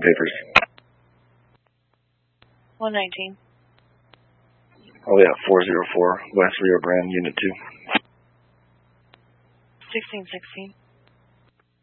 papers? 119. Oh yeah, 404 West Rio Grande, Unit 2. 1616.